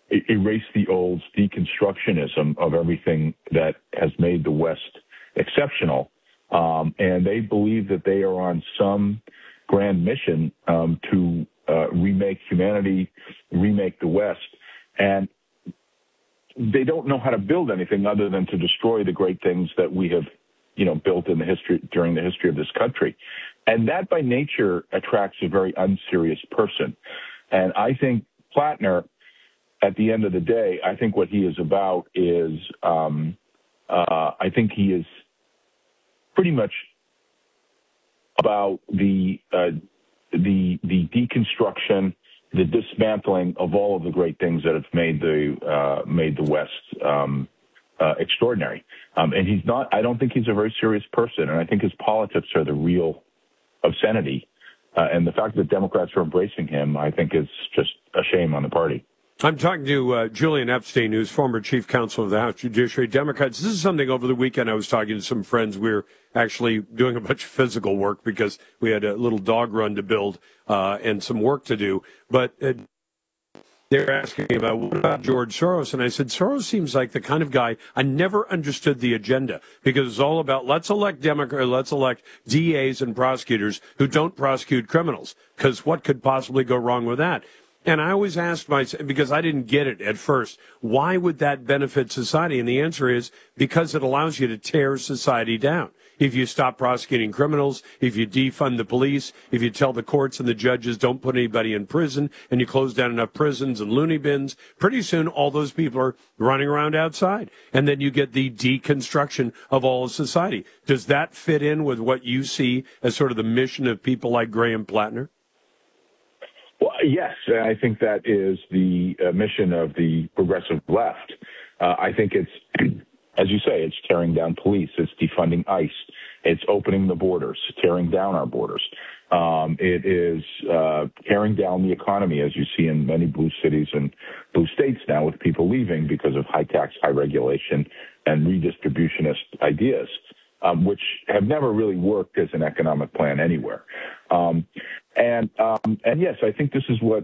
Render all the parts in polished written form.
erase the old deconstructionism of everything that has made the West exceptional. And they believe that they are on some grand mission to remake humanity, remake the West. And they don't know how to build anything other than to destroy the great things that we have, built in during the history of this country. And that by nature attracts a very unserious person. And I think Plattner, at the end of the day, I think what he is about is, I think he is pretty much about the deconstruction, the dismantling of all of the great things that have made the West extraordinary. And he's not. I don't think he's a very serious person, and I think his politics are the real obscenity. And the fact that Democrats are embracing him, I think, is just a shame on the party. I'm talking to Julian Epstein, who's former chief counsel of the House Judiciary Democrats. This is something over the weekend I was talking to some friends. We were actually doing a bunch of physical work because we had a little dog run to build and some work to do. But they're asking me about, what about George Soros? And I said, Soros seems like the kind of guy, I never understood the agenda, because it's all about let's elect DAs and prosecutors who don't prosecute criminals, because what could possibly go wrong with that? And I always asked myself, because I didn't get it at first, why would that benefit society? And the answer is because it allows you to tear society down. If you stop prosecuting criminals, if you defund the police, if you tell the courts and the judges don't put anybody in prison, and you close down enough prisons and loony bins, pretty soon all those people are running around outside. And then you get the deconstruction of all of society. Does that fit in with what you see as sort of the mission of people like Graham Plattner? Well, yes, I think that is the mission of the progressive left. I think it's, as you say, it's tearing down police, it's defunding ICE, it's opening the borders, tearing down our borders. It is tearing down the economy, as you see in many blue cities and blue states now, with people leaving because of high tax, high regulation, and redistributionist ideas, which have never really worked as an economic plan anywhere. And yes, I think this is what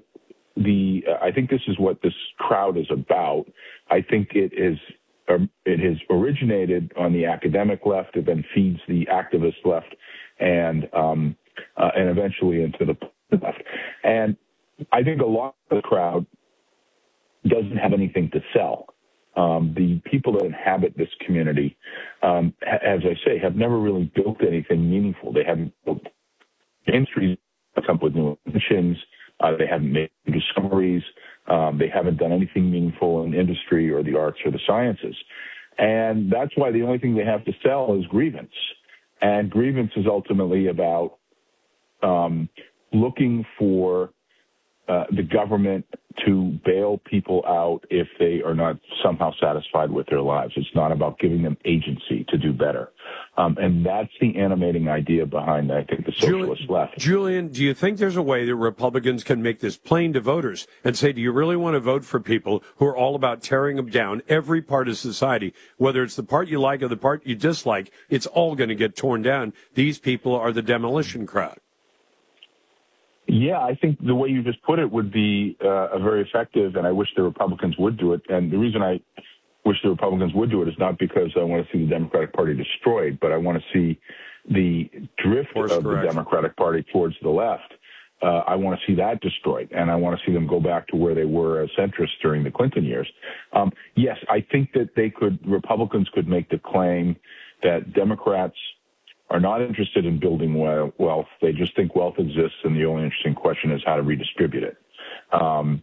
this crowd is about. I think it has originated on the academic left, it then feeds the activist left, and eventually into the left. And I think a lot of the crowd doesn't have anything to sell. The people that inhabit this community, as I say, have never really built anything meaningful. They haven't built industries, come up with new inventions. They haven't made discoveries. They haven't done anything meaningful in industry or the arts or the sciences. And that's why the only thing they have to sell is grievance. And grievance is ultimately about looking for the government to bail people out if they are not somehow satisfied with their lives. It's not about giving them agency to do better. And that's the animating idea behind, I think, the socialist left. Julian, do you think there's a way that Republicans can make this plain to voters and say, do you really want to vote for people who are all about tearing them down, every part of society, whether it's the part you like or the part you dislike, it's all going to get torn down. These people are the demolition crowd. Yeah, I think the way you just put it would be a very effective, and I wish the Republicans would do it. And the reason I wish the Republicans would do it is not because I want to see the Democratic Party destroyed, but I want to see the drift of the Democratic Party towards the left. I want to see that destroyed, and I want to see them go back to where they were as centrists during the Clinton years. Yes, I think that Republicans could make the claim that Democrats are not interested in building wealth. They just think wealth exists, and the only interesting question is how to redistribute it. And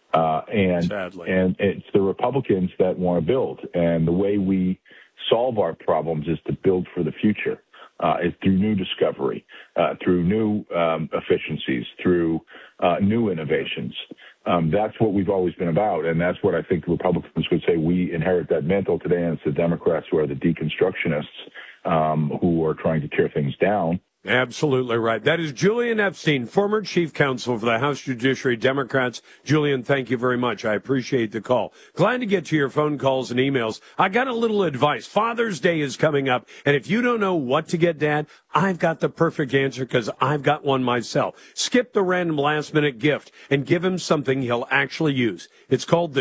it's the Republicans that want to build. And the way we solve our problems is to build for the future, is through new discovery, through new efficiencies, through new innovations. That's what we've always been about, and that's what I think Republicans would say. We inherit that mantle today, and it's the Democrats who are the deconstructionists, who are trying to tear things down. Absolutely right. That is Julian Epstein, former chief counsel for the House Judiciary Democrats. Julian, thank you very much. I appreciate the call. Glad to get to your phone calls and emails. I got a little advice. Father's Day is coming up, and if you don't know what to get Dad, I've got the perfect answer because I've got one myself. Skip the random last-minute gift and give him something he'll actually use. It's called the